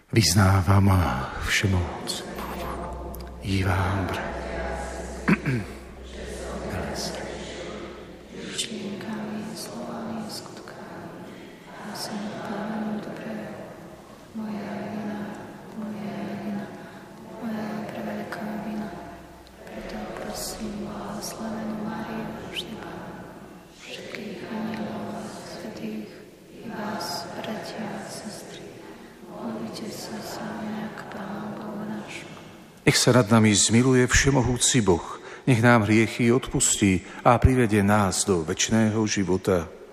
Vyznávam všemoc i vám myšlienkami, slovami, skutkami a zanedbávaním dobrého. Moja vina, moja preveľká vina. Preto prosím blahoslavenú Máriu, vždy Pána, všetkých anielov a svätých i vás, bratia a sestry. Modlite sa za mňa k Pánu Bohu nášmu. Nech sa nad nami zmiluje všemohúci Boh, nech nám hriechy odpustí a privedie nás do večného života.